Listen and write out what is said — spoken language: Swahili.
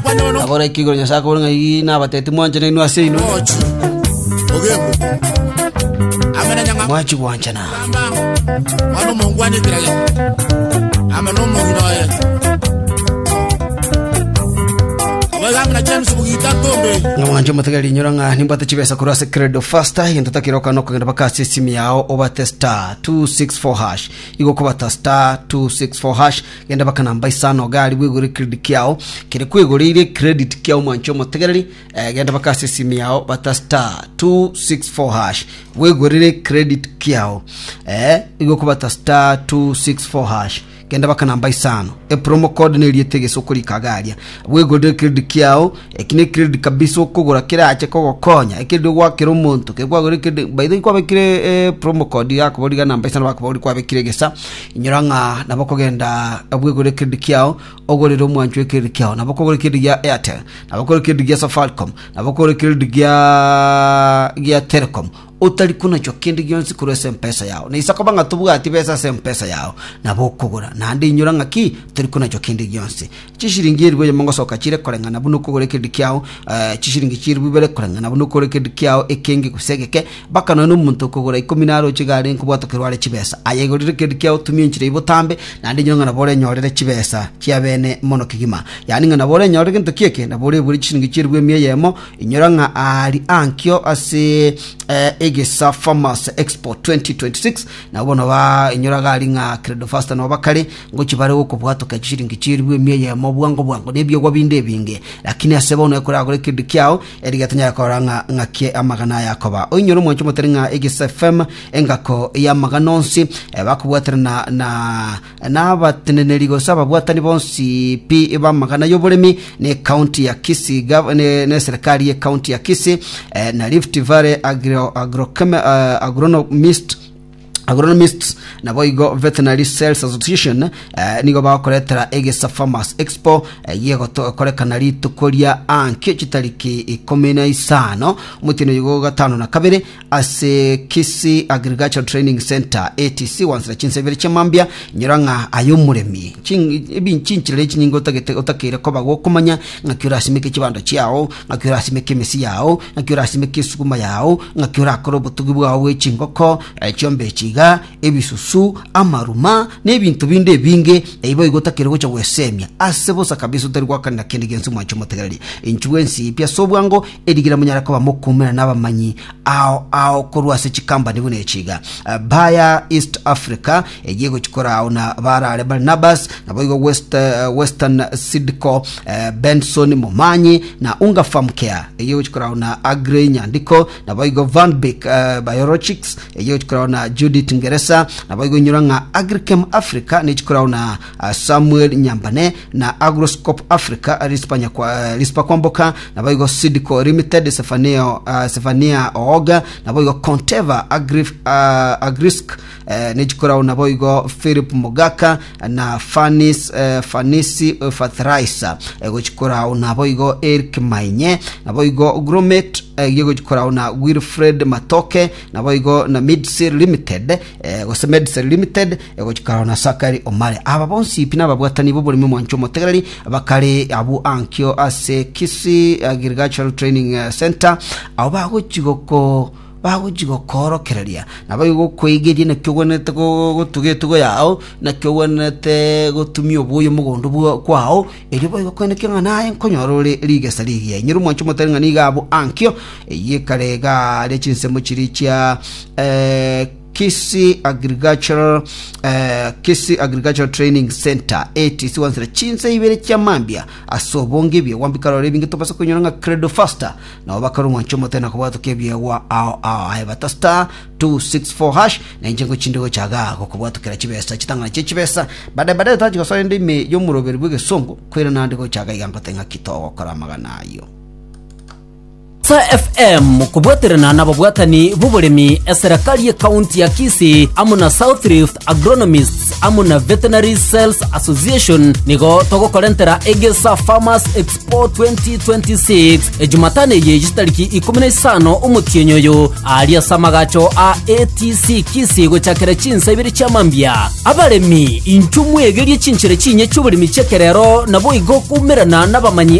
abora ikigo nyashaka bonga yi na batete mwanje ne nwase ino mwachi wanchana wano mongwani kiraya amano mongnoye na James Bugita Tombe mwanje mutagali nyoranga nimbata chibesa kurase credo faster yenda kiroka no kugenda bakasi simu yao over star 264 hash igo kubata star 264 hash yenda bakana mbai sano gali wiguri credit kyao kire kwigurire credit kyao mwanje mutagali yenda bakasi simu yao bata star 264 hash wigurire credit kyao igo kubata star 264 hash genda bakana mbai sano promo code ne liyetegeso kuri kagaria wegode credit kyao ekine credit kabiso kugura kirache kogokonya ekido gwakira umuntu kegwagore credit baidhi kwa bekire promo code yako bodiga namba sano bakobori kwa bekire gesa inyoranga nabakogenda abwegode credit kyao ogorero mwanjwe credit kyao nabakogore credit ya Airtel nabakogore credit ya Safaricom nabakogore credit ya Telecom utali kuna chokindi gyonsi kuri mpesa yao ni isakobanga tubuga ati pesa mpesa yao nabokugura nandi inyoranga ki tuli kuna chokindi gyonsi chishiringi rwe mongo soka chire korenga nabuno kugore credit kyao chishiringi chiri bibere korenga nabuno kugore credit kyao ekenge kusegeke bakano n'umuntu kugura 10 kigari nkubwato kirware chibesa ayegorire credit kyao tuminchire ibutambe nandi inyoranga nabore nyorere chibesa kiabene mono kigima yani nga nabore nyorere kintu kieke nabore buri chishiringi chiri bwe miyemo inyoranga ali ankyo ase Egesa Farmers Expo 2026 na bono ba inyoraga alinga credo faster no bakare ngo kibare uko bwato kachiringi chirwe miye mo bwango nebyo gwa binde binge lakini asebono yakora gore kid kyao erigatanya yakora ngake amagana yakoba onyoro mwancho moteringa Egesa FM engako ya maganonsi bakubwaterana na batenenerigo saba bwatani bonsi pi eba magana yobolemi ne county ya Kisii ne serikali ya county ya Kisii na Rift Valley agronomists na boigo veterinary sales association nigo bakoretera Egesa Farmers Expo yego to korekana ritukoria anke chitariki 15 mutino yugo gatano na kabere ase Kisii Agricultural Training Center ATC wansira chinsebere chamambia nyiranga ayomuremi chinchire chinyingo tagete otakire ko bago kumanya ngakyura simike kibando cyao ngakyura simike mesi yao ngakyura simike sukuma yao ngakyura korobutugi bwawe chingoko cyombe chiga ebisusu amaruma nebintu binde binge eibo igotakire gocha wesemya asebosa kabisa utari gwakana kendigenzi mwancho motegereri influence pia sobwango edigira munyara ko bamukumira nabamanyi ao korwase chikamba nibune chiga Bayer East Africa egiye chikora ona barare Barnabas naboigo Western Sidco Benson Momanyi na Unga Farm Care egiye chikora ona Agri Nyandiko naboigo Van Beek Biologics egiye chikora ona Judith Ngeresa naboigo nyuranga Agrichem Africa ni chikora ona Samuel Nyambane na Agroscope Africa rispa kwamboka naboigo Sidco Limited Sefania Oga naboigo Conteva Agrisk nijikora unaboigo Philip Mogaka na Fanisi Fathraisa gochikora unaboigo Eric Mainye naboigo Gromet yego chikora una Wilfred Matoke naboigo na Midsir Limited Gosemedser Limited gochikora una Sakari Omale aba bonsi pina babwatani bo buri mwancho motegereri bakare abu ankyo ase Kisii Agricultural Training Center abo bago korokereria nabago kwegerie na kyogwanete go tugetugo yao na kyogwanete go tumio buyo mugondo bwo kwao eri bago kwenekanga naye nkonyorore ligesa ligiye nyiru mwancho moterenga nigabo ankyo yekarega lechinsemo chirichia Kisii Agricultural Training Center ATC wansira chinse ibere chamambia asobonge bye wambikaro lebinge topasa kunyoranga credo faster na wabakaru mwancho motena kubato kebye wa ayabata star 264 hash na injengo chindigo chaga ko kubato kera chibesa chitangana chibesa bada taji ko so ndime yo muroberi bwege songo kwera nandiko chaga igambatenga kitogo koramagana yo FM kubwaterana n'ababwatani b'uburemi eserakali ya county ya Kisii amuna South Rift Agronomists amuna Veterinary Sales Association nigo togo korentera Egesa Farmers Expo 2026 ejumatane yejitariki 15 umutienyoyo alia samagacho a ATC Kisii gochakera chinsa ibiri chamambia abaremi inchumwe egeri chinchire chinye cy'uburemi cyekerero nabo igo kumerana n'abamanyi